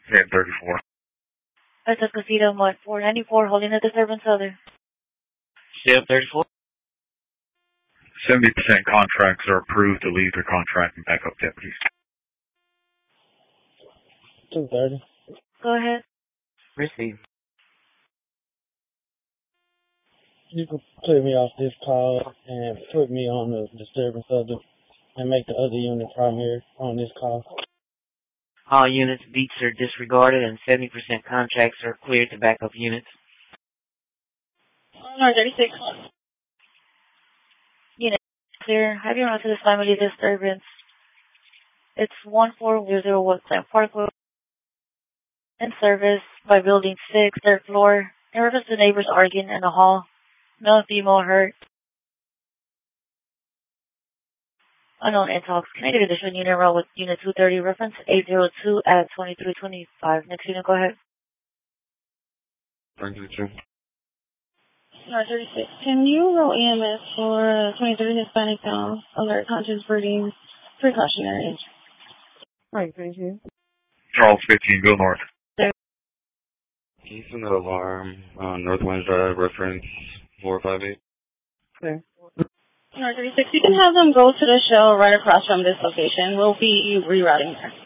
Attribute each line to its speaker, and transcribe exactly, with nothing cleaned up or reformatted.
Speaker 1: ten thirty-four.
Speaker 2: That's a Casita one four ninety-four, holding a disturbance other.
Speaker 3: ten thirty-four.
Speaker 1: seventy percent contracts are approved to leave their contract and backup deputies.
Speaker 4: two thirty.
Speaker 2: Go ahead.
Speaker 3: Receive.
Speaker 4: You can clear me off this call and put me on the disturbance other and make the other unit primary on this call.
Speaker 3: All units beats are disregarded and seventy percent contracts are cleared to backup units.
Speaker 2: one thirty-six. Unit clear. Have you run to this family disturbance? It's one four zero one Parkway. In service by building six, third floor. In reference to neighbors arguing in the hall. Male and female hurt. Unknown intox. Can I get additional unit roll with unit two thirty reference eight zero two at twenty-three twenty-five. Next unit, go ahead.
Speaker 1: Thank you, Jim.
Speaker 5: one thirty-six. Can you roll E M S for twenty-three Hispanic male alert conscious breeding precautionary?
Speaker 4: Right, thank you.
Speaker 1: Charles fifteen, go north.
Speaker 6: Can you send that alarm on Northwind Drive, reference four five eight?
Speaker 4: Clear.
Speaker 5: one thirty-six. You can have them go to the shell right across from this location. We'll be rerouting there.